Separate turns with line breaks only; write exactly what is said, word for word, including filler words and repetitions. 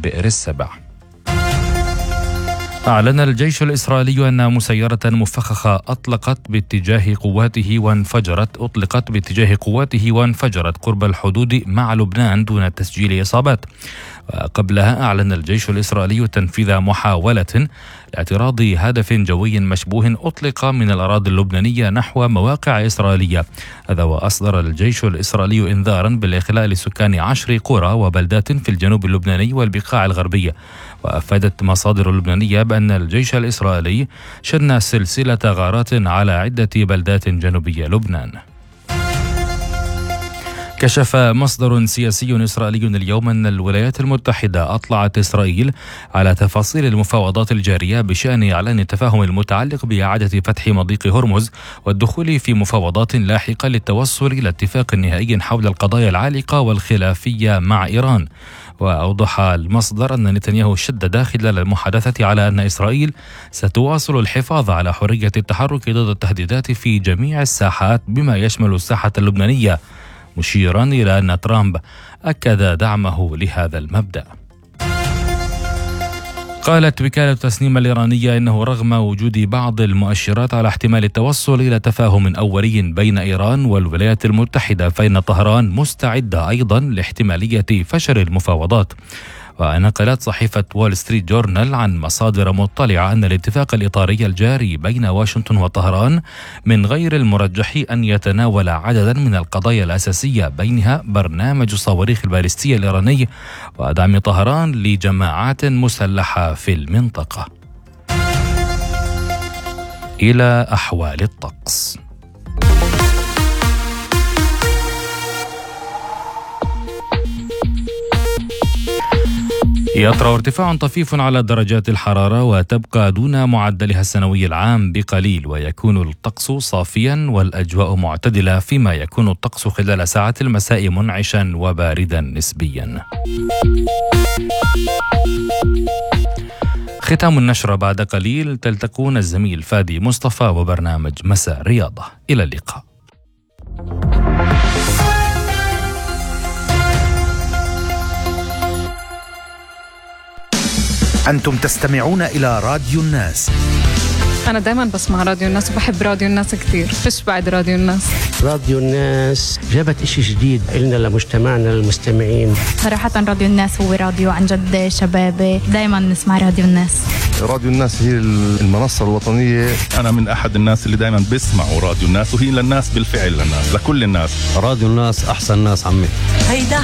بئر السبع. أعلن الجيش الإسرائيلي أن مسيرة مفخخة أطلقت باتجاه قواته وانفجرت أطلقت باتجاه قواته وانفجرت قرب الحدود مع لبنان دون تسجيل إصابات. وقبلها أعلن الجيش الإسرائيلي تنفيذ محاولة لاعتراض هدف جوي مشبوه أطلق من الأراضي اللبنانية نحو مواقع إسرائيلية. هذا وأصدر الجيش الإسرائيلي إنذارا بالإخلاء لسكان عشر قرى وبلدات في الجنوب اللبناني والبقاع الغربية. وأفادت مصادر لبنانية بأن الجيش الإسرائيلي شن سلسلة غارات على عدة بلدات جنوبية لبنان. كشف مصدر سياسي إسرائيلي اليوم أن الولايات المتحدة أطلعت إسرائيل على تفاصيل المفاوضات الجارية بشأن إعلان التفاهم المتعلق بإعادة فتح مضيق هرمز والدخول في مفاوضات لاحقة للتوصل إلى اتفاق نهائي حول القضايا العالقة والخلافية مع إيران. وأوضح المصدر أن نتنياهو شدد خلال المحادثة على أن إسرائيل ستواصل الحفاظ على حرية التحرك ضد التهديدات في جميع الساحات بما يشمل الساحة اللبنانية، مشيرا إلى أن ترامب أكد دعمه لهذا المبدأ. قالت وكالة تسنيم الإيرانية إنه رغم وجود بعض المؤشرات على احتمال التوصل إلى تفاهم أولي بين إيران والولايات المتحدة، فإن طهران مستعدة أيضا لاحتمالية فشل المفاوضات. ونقلت صحيفة وول ستريت جورنال عن مصادر مطلعة أن الاتفاق الإطاري الجاري بين واشنطن وطهران من غير المرجح أن يتناول عددا من القضايا الأساسية، بينها برنامج الصواريخ البالستية الإيراني ودعم طهران لجماعات مسلحة في المنطقة. إلى أحوال الطقس. يطرأ ارتفاع طفيف على درجات الحرارة وتبقى دون معدلها السنوي العام بقليل، ويكون الطقس صافيا والأجواء معتدلة، فيما يكون الطقس خلال ساعات المساء منعشا وباردا نسبيا. ختام النشرة بعد قليل تلتقون الزميل فادي مصطفى وبرنامج مساء رياضة. إلى اللقاء.
أنتم تستمعون إلى راديو الناس.
أنا دايما بسمع راديو الناس وبحب راديو الناس كتير. فيش بعد راديو الناس.
راديو الناس جابت إشي جديد إلنا لمجتمعنا للمستمعين.
صراحة راديو الناس هو راديو عن جد شبابي، دايما نسمع راديو الناس.
راديو الناس هي المنصة الوطنية. أنا من أحد الناس اللي دايما بسمعوا راديو الناس، وهي للناس بالفعل، للناس لكل الناس.
راديو الناس أحسن ناس عمي.
هيدا